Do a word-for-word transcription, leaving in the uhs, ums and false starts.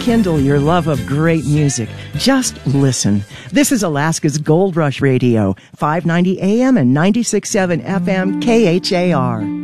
rekindle your love of great music. Just listen. This is Alaska's Gold Rush Radio, five ninety A M and ninety-six point seven F M K H A R.